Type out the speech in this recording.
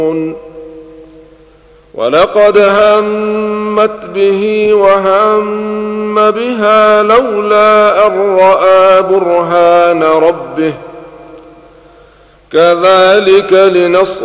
ولقد همت به وهم بها لولا أن رأى برهان ربه كذلك لنصرف